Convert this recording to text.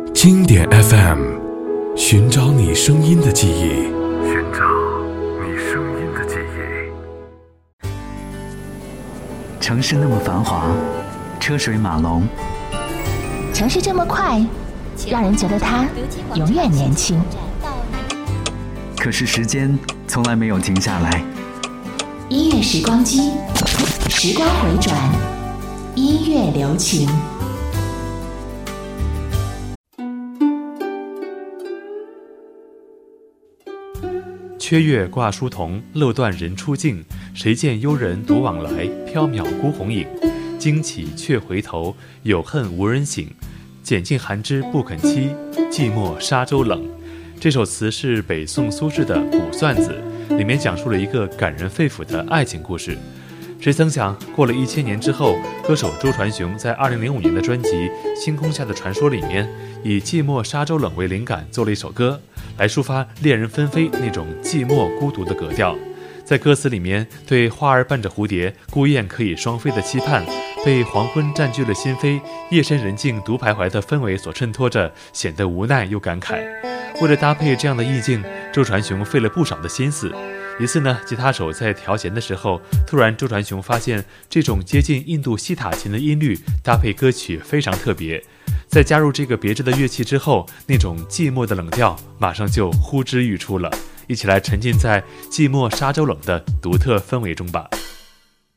经典 FM， 寻找你声音的记忆， 寻找你声音的记忆。 城市那么繁华，车水马龙， 城市这么快，让人觉得它永远年轻。 可是时间从来没有停下来。 音乐时光机，时光回转，音乐留情。 缺月挂书童，漏断人初静。谁见幽人独往来，缥缈孤鸿影。惊起却回头，有恨无人省。拣尽寒枝不肯栖，寂寞沙洲冷。这首词是北宋苏轼的《卜算子》，里面讲述了一个感人肺腑的爱情故事。谁曾想，过了1000年之后，歌手周传雄在2005年的专辑《星空下的传说》里面，以寂寞沙洲冷为灵感做了一首歌，来抒发恋人纷飞那种寂寞孤独的格调。在歌词里面，对花儿伴着蝴蝶，孤雁可以双飞的期盼，被黄昏占据了心扉，夜深人静独徘徊的氛围所衬托着，显得无奈又感慨。为了搭配这样的意境，周传雄费了不少的心思。一次呢，吉他手在调弦的时候，突然周传雄发现这种接近印度西塔琴的音律搭配歌曲非常特别。在加入这个别致的乐器之后，那种寂寞的冷调马上就呼之欲出了。一起来沉浸在寂寞沙洲冷的独特氛围中吧。